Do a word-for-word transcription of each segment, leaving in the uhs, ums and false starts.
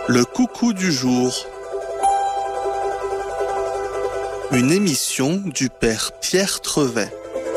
Le coucou du jour. Une émission du Père Pierre Trevet.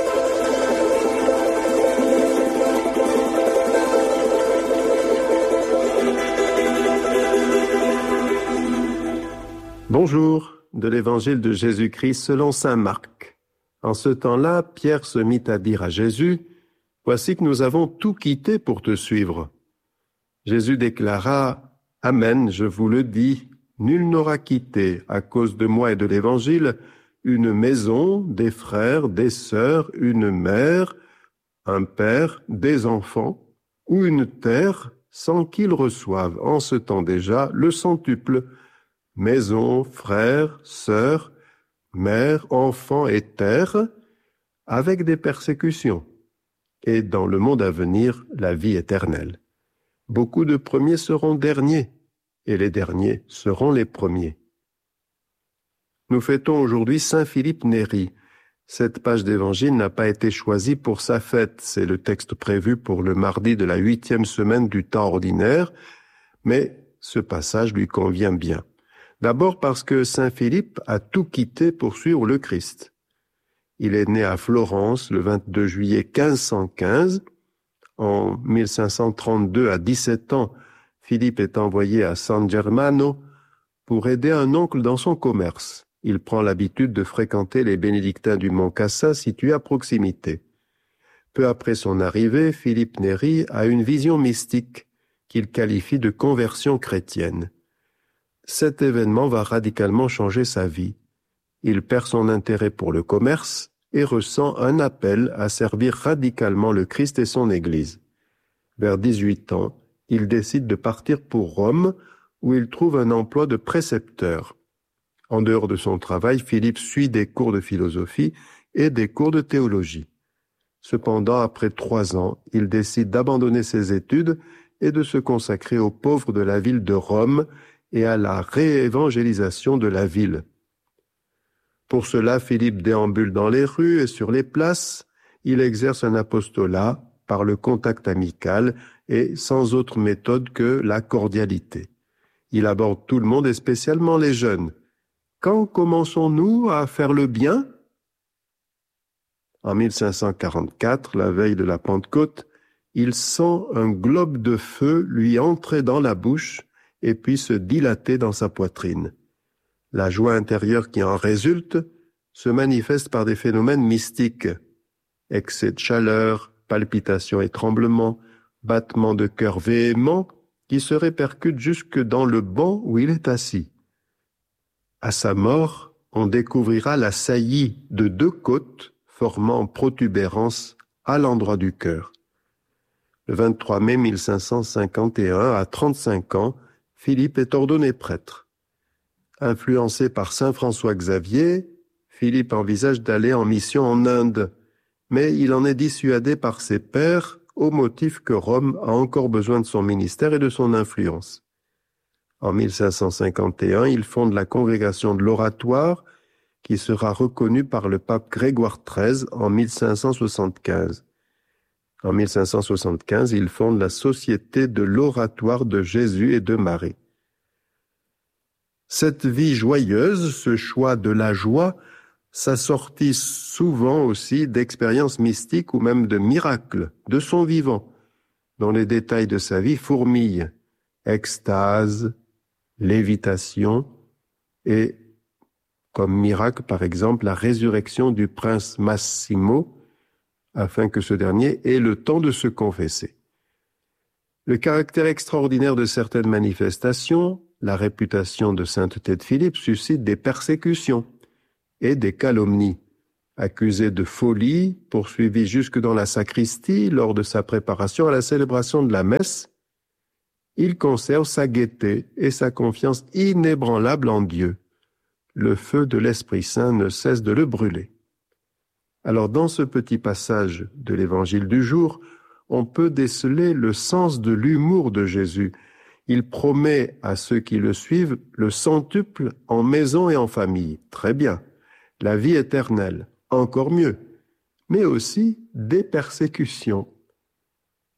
Bonjour, de l'Évangile de Jésus-Christ selon saint Marc. En ce temps-là, Pierre se mit à dire à Jésus, « Voici que nous avons tout quitté pour te suivre. » Jésus déclara, « Amen, je vous le dis, nul n'aura quitté, à cause de moi et de l'Évangile, une maison, des frères, des sœurs, une mère, un père, des enfants, ou une terre, sans qu'ils reçoivent en ce temps déjà le centuple, maison, frères, sœurs, mère, enfants et terre, avec des persécutions, et dans le monde à venir, la vie éternelle. Beaucoup de premiers seront derniers, et les derniers seront les premiers. » Nous fêtons aujourd'hui Saint Philippe Néri. Cette page d'évangile n'a pas été choisie pour sa fête, c'est le texte prévu pour le mardi de la huitième semaine du temps ordinaire, mais ce passage lui convient bien. D'abord parce que Saint Philippe a tout quitté pour suivre le Christ. Il est né à Florence le vingt-deux juillet quinze cent quinze. En mille cinq cent trente-deux, à dix-sept ans, Philippe est envoyé à San Germano pour aider un oncle dans son commerce. Il prend l'habitude de fréquenter les bénédictins du Mont Cassin situés à proximité. Peu après son arrivée, Philippe Néri a une vision mystique qu'il qualifie de conversion chrétienne. Cet événement va radicalement changer sa vie. Il perd son intérêt pour le commerce et ressent un appel à servir radicalement le Christ et son Église. Vers dix-huit ans, il décide de partir pour Rome, où il trouve un emploi de précepteur. En dehors de son travail, Philippe suit des cours de philosophie et des cours de théologie. Cependant, après trois ans, il décide d'abandonner ses études et de se consacrer aux pauvres de la ville de Rome et à la réévangélisation de la ville. Pour cela, Philippe déambule dans les rues et sur les places. Il exerce un apostolat par le contact amical et sans autre méthode que la cordialité. Il aborde tout le monde et spécialement les jeunes. Quand commençons-nous à faire le bien ? En mille cinq cent quarante-quatre, la veille de la Pentecôte, il sent un globe de feu lui entrer dans la bouche et puis se dilater dans sa poitrine. La joie intérieure qui en résulte se manifeste par des phénomènes mystiques. Excès de chaleur, palpitations et tremblements, battements de cœur véhéments qui se répercutent jusque dans le banc où il est assis. À sa mort, on découvrira la saillie de deux côtes formant protubérance à l'endroit du cœur. Le vingt-trois mai mille cinq cent cinquante et un, à trente-cinq ans, Philippe est ordonné prêtre. Influencé par saint François Xavier, Philippe envisage d'aller en mission en Inde, mais il en est dissuadé par ses pairs au motif que Rome a encore besoin de son ministère et de son influence. En mille cinq cent cinquante et un, il fonde la congrégation de l'Oratoire, qui sera reconnue par le pape Grégoire treize en mille cinq cent soixante-quinze. En mille cinq cent soixante-quinze, il fonde la Société de l'Oratoire de Jésus et de Marie. Cette vie joyeuse, ce choix de la joie, s'assortit souvent aussi d'expériences mystiques ou même de miracles de son vivant, dont les détails de sa vie fourmillent. Extase, lévitation et, comme miracle par exemple, la résurrection du prince Massimo, afin que ce dernier ait le temps de se confesser. Le caractère extraordinaire de certaines manifestations, la réputation de sainteté de Philippe suscite des persécutions et des calomnies. Accusé de folie, poursuivi jusque dans la sacristie lors de sa préparation à la célébration de la messe, il conserve sa gaieté et sa confiance inébranlable en Dieu. Le feu de l'Esprit Saint ne cesse de le brûler. Alors, dans ce petit passage de l'Évangile du jour, on peut déceler le sens de l'humour de Jésus. Il promet à ceux qui le suivent le centuple en maison et en famille. Très bien. La vie éternelle, encore mieux. Mais aussi des persécutions.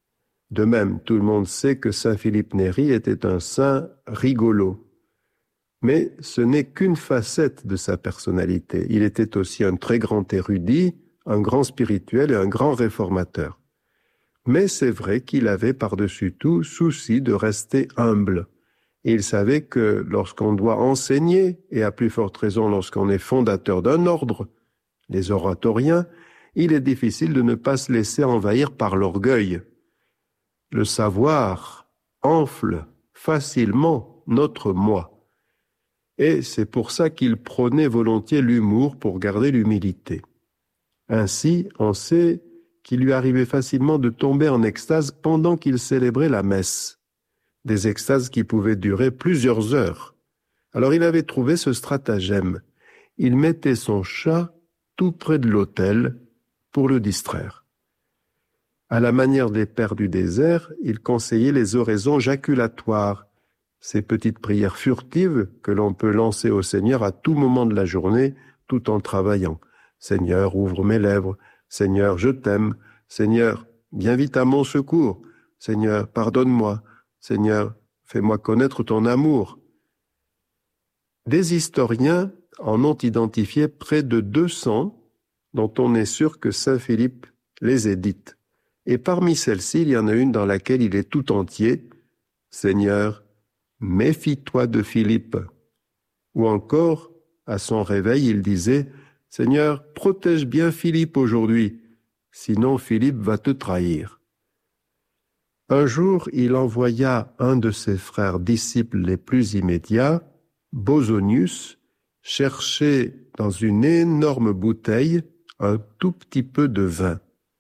De même, tout le monde sait que saint Philippe Néri était un saint rigolo. Mais ce n'est qu'une facette de sa personnalité. Il était aussi un très grand érudit, un grand spirituel et un grand réformateur. Mais c'est vrai qu'il avait par-dessus tout souci de rester humble. Et il savait que lorsqu'on doit enseigner, et à plus forte raison lorsqu'on est fondateur d'un ordre, les oratoriens, il est difficile de ne pas se laisser envahir par l'orgueil. Le savoir enfle facilement notre moi. Et c'est pour ça qu'il prônait volontiers l'humour pour garder l'humilité. Ainsi, on sait qu'il lui arrivait facilement de tomber en extase pendant qu'il célébrait la messe. Des extases qui pouvaient durer plusieurs heures. Alors il avait trouvé ce stratagème. Il mettait son chat tout près de l'autel pour le distraire. À la manière des pères du désert, il conseillait les oraisons jaculatoires, ces petites prières furtives que l'on peut lancer au Seigneur à tout moment de la journée, tout en travaillant. Seigneur, ouvre mes lèvres. Seigneur, je t'aime. Seigneur, viens vite à mon secours. Seigneur, pardonne-moi. Seigneur, fais-moi connaître ton amour. Des historiens en ont identifié près de deux cents, dont on est sûr que saint Philippe les ait dites. Et parmi celles-ci, il y en a une dans laquelle il est tout entier. Seigneur, méfie-toi de Philippe. Ou encore, à son réveil, il disait, Seigneur, protège bien Philippe aujourd'hui, sinon Philippe va te trahir. Un jour, il envoya un de ses frères disciples les plus immédiats, Bosonius, chercher dans une énorme bouteille un tout petit peu de vin.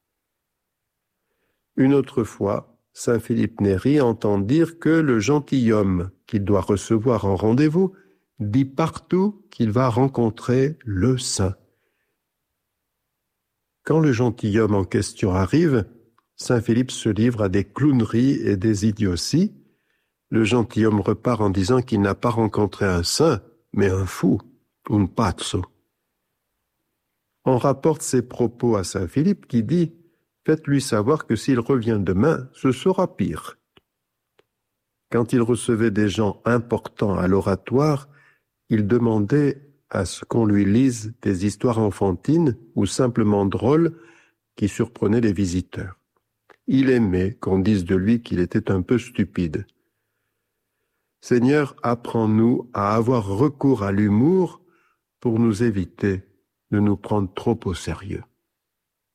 Une autre fois, saint Philippe Néri entend dire que le gentilhomme qu'il doit recevoir en rendez-vous dit partout qu'il va rencontrer le saint. Quand le gentilhomme en question arrive, saint Philippe se livre à des clowneries et des idioties. Le gentilhomme repart en disant qu'il n'a pas rencontré un saint, mais un fou, un pazzo. On rapporte ces propos à saint Philippe qui dit « Faites-lui savoir que s'il revient demain, ce sera pire. » Quand il recevait des gens importants à l'oratoire, il demandait à ce qu'on lui lise des histoires enfantines ou simplement drôles qui surprenaient les visiteurs. Il aimait qu'on dise de lui qu'il était un peu stupide. Seigneur, apprends-nous à avoir recours à l'humour pour nous éviter de nous prendre trop au sérieux.